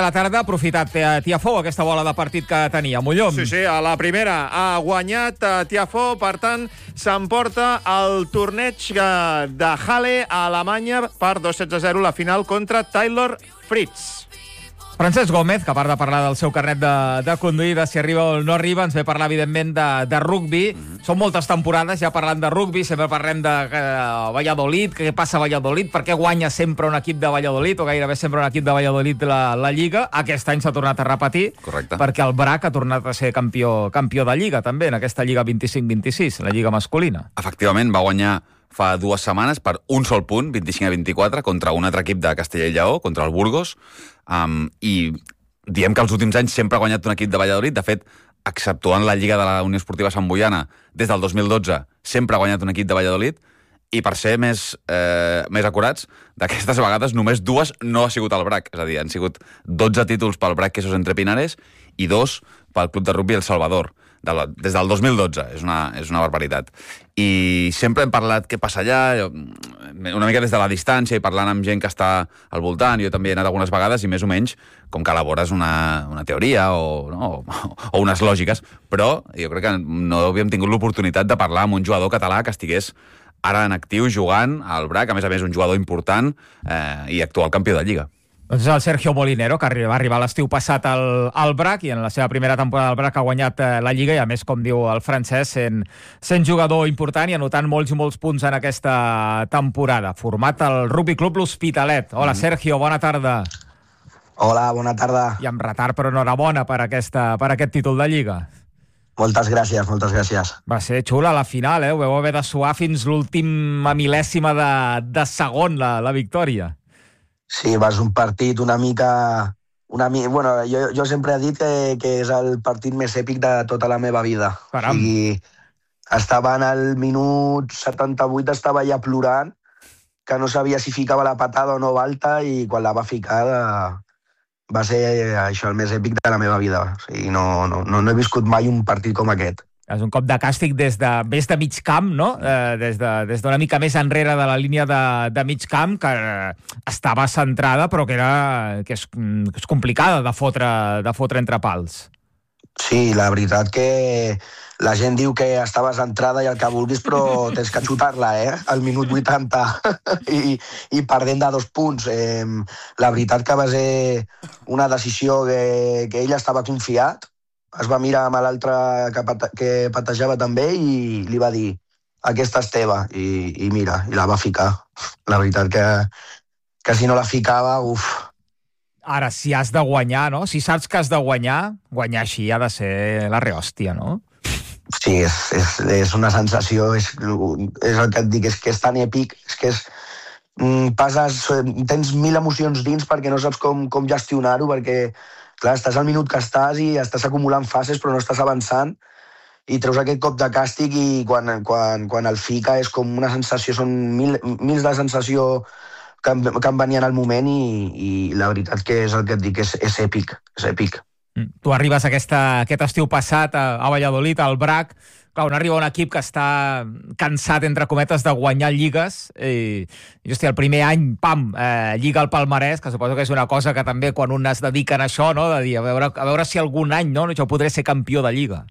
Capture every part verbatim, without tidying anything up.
A la tarda ha aprofitat Tiafoe aquesta bola de partit que tenia. Mollom. Sí, sí, a la primera ha guanyat Tiafoe, per tant, s'emporta el torneig de Halle a Alemanya per dos setze a zero la final contra Taylor Fritz. Francesc Gómez, que a part de parlar del seu carnet de, de conduir, de si arriba o no arriba, ens ve parlar, evidentment, de, de rugbi. Mm-hmm. Són moltes temporades ja parlant de rugbi, sempre parlem de uh, Valladolid, què passa a Valladolid, per què guanya sempre un equip de Valladolid, o gairebé sempre un equip de Valladolid la, la Lliga. Aquest any s'ha tornat a repetir, correcte, perquè el Brac ha tornat a ser campió, campió de Lliga, també, en aquesta Lliga vint-i-cinc vint-i-sis, la Lliga masculina. Efectivament, va guanyar fa dues setmanes per un sol punt, vint-i-cinc a vint-i-quatre, contra un altre equip de Castella i Lleó, contra el Burgos, um, i diem que els últims anys sempre ha guanyat un equip de Valladolid. De fet, exceptuant la Lliga de la Unió Esportiva Sant Boiana, des del dos mil dotze sempre ha guanyat un equip de Valladolid, i per ser més, eh, més acurats, d'aquestes vegades només dues no ha sigut el Brac. És a dir, han sigut dotze títols pel Brac Quesos Entre Pinares i dos pel Club de Rugbi El Salvador, de la, des del dos mil dotze. És una, és una barbaritat. I sempre hem parlat què passa allà, una mica des de la distància i parlant amb gent que està al voltant. Jo també he anat algunes vegades i més o menys com que elabores una, una teoria o, no, o unes lògiques, però jo crec que no havíem tingut l'oportunitat de parlar amb un jugador català que estigués ara en actiu jugant al Brac, a més a més un jugador important eh, i actual campió de Lliga. Doncs és el Sergio Molinero, que va arribar l'estiu passat al, al Brac, i en la seva primera temporada al Brac ha guanyat eh, la Lliga, i a més, com diu el francès, sent, sent jugador important i anotant molts i molts punts en aquesta temporada. Format al Rugby Club L'Hospitalet. Hola, mm. Sergio, bona tarda. Hola, bona tarda. I amb retard, però enhorabona per, aquesta, per aquest títol de Lliga. Moltes gràcies, moltes gràcies. Va ser xula la final, eh? Ho veu haver de suar fins l'última mil·lèsima de, de segon, la, la victòria. Sí, va ser un partit una mica... Una mi... bueno, jo, jo sempre he dit que, que és el partit més èpic de tota la meva vida. Caram. O sigui, estava en el minut setanta-vuit, estava ja plorant, que no sabia si ficava la patada o no Balta, i quan la va ficar va ser això el més èpic de la meva vida. O sigui, no, no, no, no he viscut mai un partit com aquest. És un cop de càstig des de, des de mig camp, no? Eh, des de, des d'una mica més enrere de la línia de, de mig camp, que estava centrada, però que, era, que, és, que és complicada de fotre, de fotre entre pals. Sí, la veritat que la gent diu que estaves entrada i el que vulguis, però tens que xutar-la, eh? Al minut vuitanta I, i perdent de dos punts. Eh, la veritat que va ser una decisió que, que ell estava confiat, es va mirar amb l'altre que, pate, que patejava també i li va dir aquesta és teva, i, i mira, i la va ficar. La veritat que, que si no la ficava, uf... Ara, si has de guanyar, no? Si saps que has de guanyar, guanyar així ha de ser la rehòstia, no? Sí, és, és, és una sensació, és, és el que et dic, és que és tan èpic, és que és, passes, tens mil emocions dins perquè no saps com, com gestionar-ho, perquè clar, estàs al minut que estàs i estàs acumulant fases però no estàs avançant i treus aquest cop de càstig i quan, quan, quan el fica és com una sensació, són mil, mils de sensació que em, que em venien al moment i, i la veritat que és el que et dic, és, és èpic, és èpic. Tu arribes aquesta, aquest estiu passat a, a Valladolid, al Brac, clar, on arriba un equip que està cansat, entre cometes, de guanyar lligues, i, i hosti, el primer any, pam, eh, lliga al palmarès, que suposo que és una cosa que també quan un es dedica a això, no?, de dir, a veure, a veure si algun any, no?, jo podré ser campió de lliga.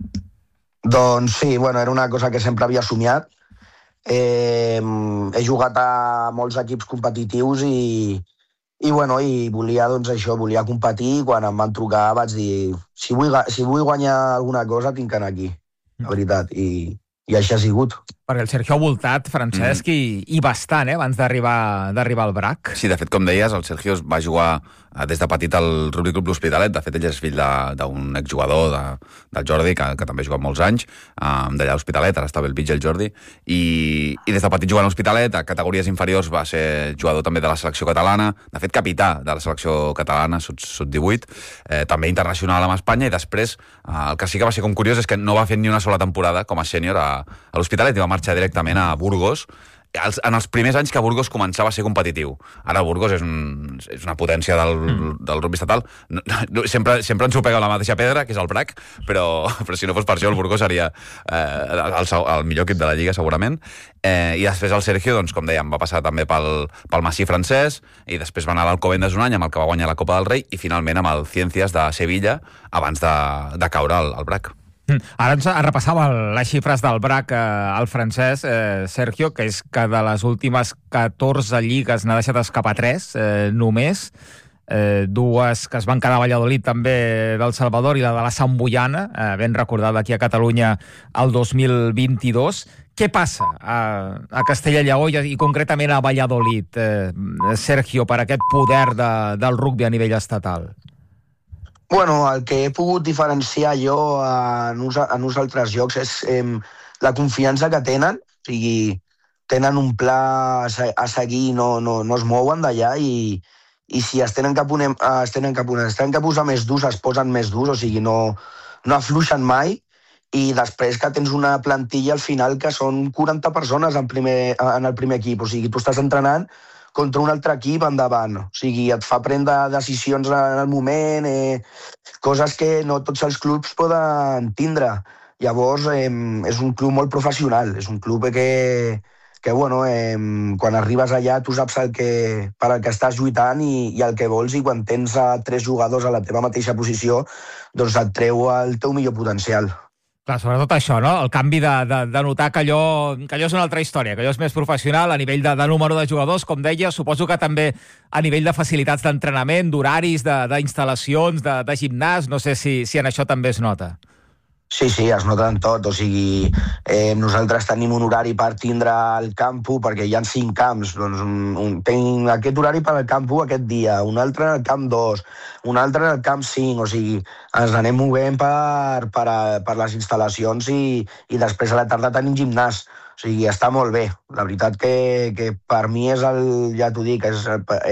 Doncs sí, bueno, era una cosa que sempre havia somiat. Eh, he jugat a molts equips competitius i, i, bueno, i volia, doncs, això, volia competir, i quan em van trucar vaig dir si vull, si vull guanyar alguna cosa tinc que anar aquí, la veritat, i, i així ha sigut. Perquè el Sergio ha voltat, Francesc, mm. i, i bastant, eh, abans d'arribar d'arribar al Brac. Sí, de fet, com deies, el Sergio va jugar eh, des de petit al Rugby Club L'Hospitalet. De fet, ell és fill d'un exjugador de, del Jordi, que, que també ha jugat molts anys, eh, d'allà a l'Hospitalet, ara està a Bellvitge el Jordi, i, i des de petit jugant a l'Hospitalet, a categories inferiors va ser jugador també de la selecció catalana, de fet, capità de la selecció catalana, sub divuit, eh, també internacional amb Espanya, i després, eh, el que sí que va ser com curiós és que no va fer ni una sola temporada com a sènior a, a l'Hospitalet, i va marxar directament a Burgos, els, en els primers anys que Burgos començava a ser competitiu. Ara Burgos és, un, és una potència del, mm. del rugby estatal. No, no, sempre, sempre ens ho pega la mateixa pedra, que és el Brac, però, però si no fos per això el Burgos seria eh, el, el millor equip de la Lliga, segurament. Eh, I després el Sergio, doncs, com dèiem, va passar també pel, pel Massí francès, i després va anar a l'Alcobendas un any amb el que va guanyar la Copa del Rei, i finalment amb el Ciencias de Sevilla, abans de, de caure al, al Brac. Ara ens repassava les xifres del Brac eh, al francès, eh, Sergio, que és que de les últimes catorze lligues n'ha deixat escapar tres, eh, només, eh, dues que es van quedar a Valladolid també del Salvador i la de la Samboiana, eh, ben recordada aquí a Catalunya el dos mil vint-i-dos. Què passa a, a Castella i Lleó i, i concretament a Valladolid, eh, Sergio, per aquest poder de, del rugby a nivell estatal? Bueno, el que he pogut diferenciar jo en uns, en uns altres jocs és eh, la confiança que tenen, o sigui, tenen un pla a seguir, no, no, no es mouen d'allà i, i si es tenen que, poner, es tenen que, poner, es tenen que posar més durs, es posen més durs, o sigui, no, no afluixen mai, i després que tens una plantilla al final que són quaranta persones en, primer, en el primer equip, o sigui, tu estàs entrenant contra un altre equip endavant. O sigui, et fa prendre decisions en el moment, eh, coses que no tots els clubs poden tindre. Llavors, eh, és un club molt professional, és un club que, que bueno, eh, quan arribes allà tu saps el que, per al que estàs lluitant i, i el que vols, i quan tens a tres jugadors a la teva mateixa posició, doncs et treu el teu millor potencial. Clar, sobretot això, no? El canvi de, de, de notar que allò, que allò és una altra història, que allò és més professional a nivell de, de número de jugadors, com deia, suposo que també a nivell de facilitats d'entrenament, d'horaris, d'instal·lacions, de, de gimnàs, no sé si, si en això també es nota. Sí, sí, es nota en tot, o sigui, eh, nosaltres tenim un horari per tindre el campo, perquè hi ha cinc camps, doncs un, un, tinc aquest horari per al campo aquest dia, un altre al camp dos, un altre al camp cinc, o sigui, ens anem movent per, per, a, per les instal·lacions i, i després a la tarda tenim gimnàs, o sigui, està molt bé. La veritat que, que per mi és el, ja t'ho dic, és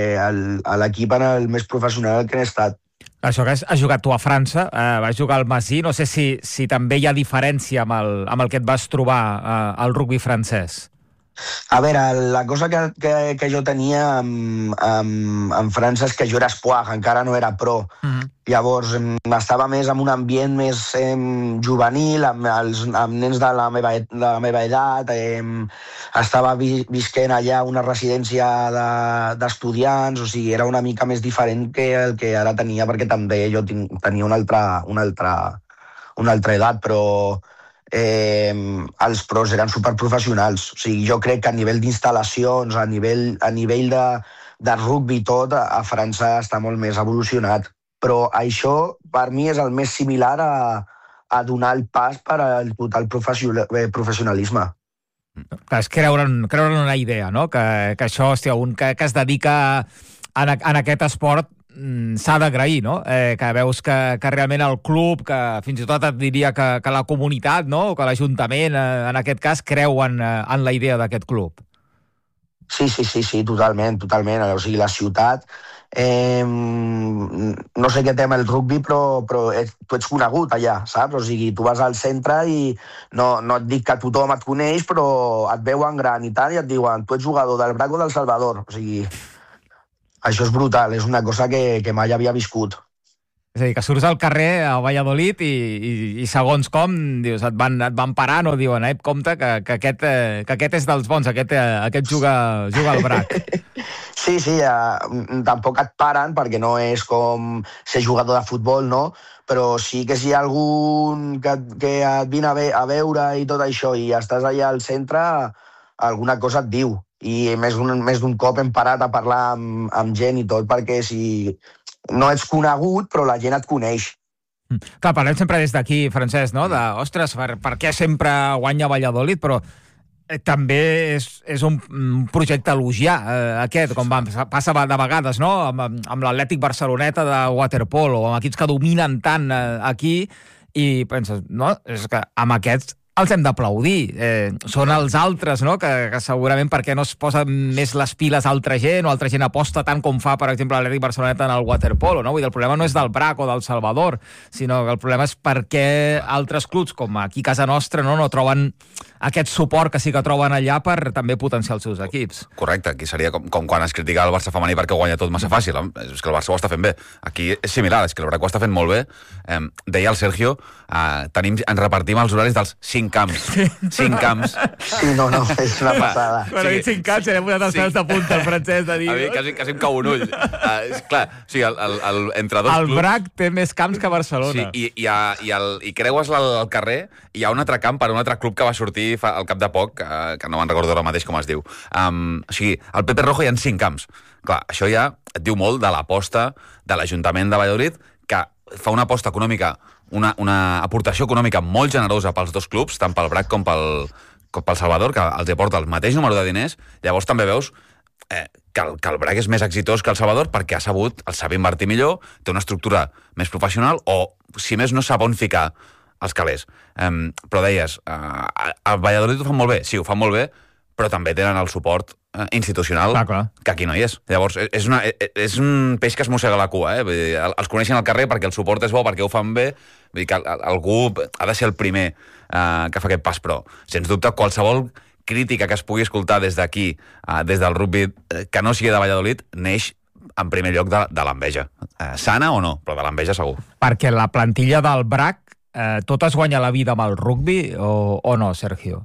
l'equip en el més professional que he estat. Això que has, has jugat tu a França, eh, vas jugar al Massí, no sé si, si també hi ha diferència amb el, amb el que et vas trobar eh, al rugby francès. A veure, la cosa que, que, que jo tenia amb, amb, amb França és que jo era espoir, encara no era pro. Uh-huh. Llavors, estava més en un ambient més eh, juvenil, amb, els, amb nens de la meva, de la meva edat, eh, estava vi, visquent allà una residència d'estudiants, de, o sigui, era una mica més diferent que el que ara tenia, perquè també jo ten, tenia una altra, una, altra, una altra edat, però eh, els pros eren superprofessionals. O sigui, jo crec que a nivell d'instal·lacions, a nivell, a nivell de, de rugby tot, a, a França està molt més evolucionat. Però això, per mi, és el més similar a, a donar el pas per al total professionalisme. Clar, és creure, creure en una idea, no? Que, que això, hòstia, un que, que es dedica en, en aquest esport s'ha d'agrair, no? Eh, que veus que, que realment el club, que fins i tot et diria que, que la comunitat, no? Que l'Ajuntament, eh, en aquest cas, creu en, en la idea d'aquest club. Sí, sí, sí, sí, totalment, totalment. O sigui, la ciutat... Eh, no sé què té amb el rugby, però, però et, tu ets conegut allà, saps? O sigui, tu vas al centre i no, no et dic que tothom et coneix, però et veuen gran i tal, i et diuen, tu ets jugador del Brac o del Salvador. O sigui, això és brutal, és una cosa que, que mai havia viscut. És a dir, que surts al carrer a Valladolid i, i, i segons com, dius, et van, et van parant o diuen, eh, compte que, que, aquest, eh, que aquest és dels bons, aquest, eh, aquest juga, juga al Brac. Sí, sí, eh, tampoc et paren perquè no és com ser jugador de futbol, no? Però sí que si hi ha algun que, que et vine a, ve, a veure i tot això i estàs allà al centre, alguna cosa et diu. I més d'un, més d'un cop hem parat a parlar amb, amb gent i tot, perquè si no ets conegut, però la gent et coneix. Clar, parlem sempre des d'aquí, Francesc, no? De, ostres, per, per què sempre guanya Valladolid? Però eh, també és, és un, un projecte a elogiar, eh, aquest, com va, passa de vegades, no? Amb, amb l'Atlètic Barceloneta de waterpolo, amb equips que dominen tant eh, aquí, i penses, no? És que amb aquests els hem d'aplaudir. Eh, són els altres, no?, que, que segurament perquè no es posen més les piles altra gent, o altra gent aposta tant com fa, per exemple, l'Atlètic Barceloneta en el waterpolo, no? Vull dir, el problema no és del B R A C o del Salvador, sinó que el problema és perquè altres clubs, com aquí a casa nostra, no, no troben aquest suport que sí que troben allà per també potenciar els seus equips. Correcte, aquí seria com, com quan es critica el Barça femení perquè guanya tot massa fàcil. Eh? És que el Barça ho està fent bé. Aquí és similar, és que el B R A C ho està fent molt bé. Eh, deia el Sergio, eh, tenim, ens repartim els horaris dels cinc camps. cinc camps. Sí, no, no, és una passada. Quan he dit cinc camps, he posat els peus de punta, el francès, de dir... A mi quasi, quasi em cau un ull. Uh, és clar, o sigui, el, el, el, entre dos el clubs... El B R A C té més camps que Barcelona. Sí, i, i, a, i, el, i creues el, el carrer, hi ha un altre camp per un altre club que va sortir fa, al cap de poc, que, que no me'n recordo ara mateix com es diu. Um, o sigui, al Pepe Rojo hi ha cinc camps. Clar, això ja et diu molt de l'aposta de l'Ajuntament de Valladolid, que fa una aposta econòmica, una, una aportació econòmica molt generosa pels dos clubs, tant pel B R A C com pel, com pel Salvador, que els aporta el mateix número de diners. Llavors també veus eh, que, el, que el B R A C és més exitós que el Salvador perquè ha sabut, el sap invertir millor, té una estructura més professional, o, si més, no sap on ficar els calés. Um, però deies, uh, a Valladolid ho fan molt bé, sí, ho fan molt bé, però també tenen el suport uh, institucional, clar, clar. que aquí no hi és. Llavors, és, una, és un peix que es mossega la cua, eh? Vull dir, els coneixen al carrer perquè el suport és bo, perquè ho fan bé, vull dir que algú ha de ser el primer uh, que fa aquest pas, però, sens dubte, qualsevol crítica que es pugui escoltar des d'aquí, uh, des del rugby, uh, que no sigui de Valladolid, neix en primer lloc de, de l'enveja. Uh, sana o no, però de l'enveja segur. Perquè la plantilla del B R A C Eh, tot es guanya la vida amb el rugby o, o no, Sergio?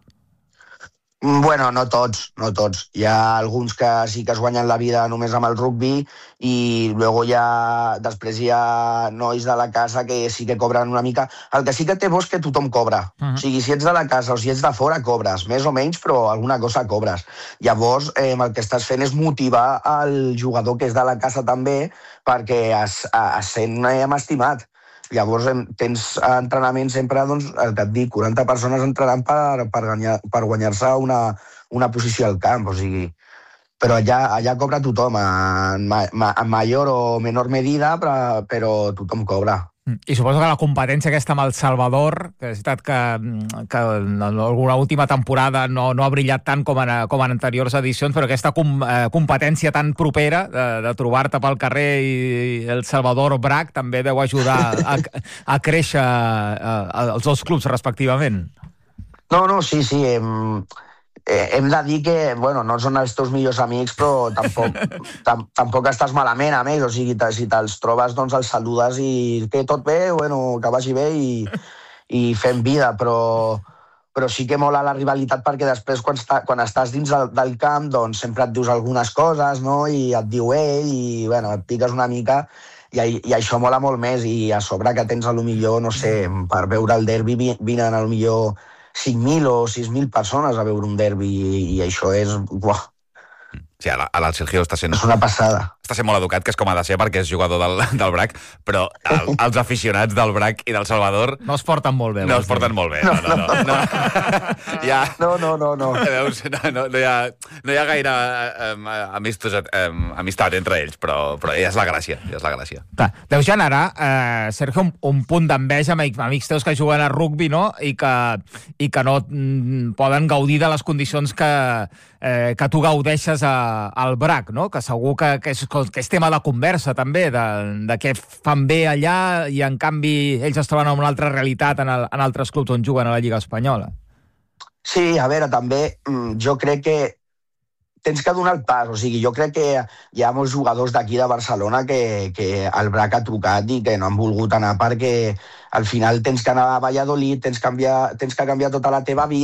Bueno, no tots, no tots. Hi ha alguns que sí que es guanyen la vida només amb el rugby i luego hi ha, després hi ha nois de la casa que sí que cobren una mica. El que sí que té bo és que tothom cobra. Uh-huh. O sigui, si ets de la casa o si ets de fora, cobres, més o menys, però alguna cosa cobres. Llavors, eh, el que estàs fent és motivar el jugador que és de la casa també perquè es, es sent eh, estimat. Llavors tens entrenament sempre, doncs, el que et dic, quaranta persones entrenant per, per, guanyar, per guanyar-se una, una posició al camp, o sigui, però allà, allà cobra tothom, en, ma, en major o menor medida, però, però tothom cobra. I suposo que la competència aquesta amb el Salvador, que és veritat que, que en alguna última temporada no, no ha brillat tant com en, com en anteriors edicions, però aquesta com, eh, competència tan propera de, de trobar-te pel carrer i, i el Salvador B R A C també deu ajudar a, a créixer a, a, els dos clubs respectivament. No, no, sí, sí. Hem, hem de dir que, bueno, no són els teus millors amics, però tampoc, tam, tampoc estàs malament amb ells. O sigui, si te'ls trobes, doncs els saludes i que tot bé, bueno, que vagi bé i, i fem vida, però, però sí que mola la rivalitat perquè després, quan, està, quan estàs dins del, del camp, doncs sempre et dius algunes coses, no?, i et diu ell, i, bueno, et piques una mica, i, i això mola molt més, i a sobre que tens, a lo millor, no sé, per veure el derbi vinen a lo millor cinc mil o sis mil persones a veure un derbi i, i això és... Buah. Sí, ara, ara el Sergio està sent... És una passada. Està sent molt educat, que és com ha de ser, perquè és jugador del, del B R A C, però el, els aficionats del B R A C i del Salvador... No es porten molt bé. No es porten molt bé, no, no, no. No, ja, no, no, no. no. Veus, no, no, no, hi ha, no hi ha gaire um, amistos, um, amistat entre ells, però, però ja és la gràcia, ja és la gràcia. Clar, deu generar, eh, Sergio, un, un punt d'enveja amb amics teus que juguen a rugby, no?, i que, i que no mm, poden gaudir de les condicions que, eh, que tu gaudeixes a, al B R A C, no?, que segur que, que, és, que és tema de conversa també, de, de què fan bé allà i en canvi ells es troben en una altra realitat en, el, en altres clubs on juguen a la Lliga Espanyola. Sí, a veure, també jo crec que tens que donar el pas, o sigui, jo crec que hi ha molts jugadors d'aquí de Barcelona que, que el B R A C ha trucat i que no han volgut anar perquè al final tens que anar a Valladolid, tens, canviar, tens que canviar tota la teva vida,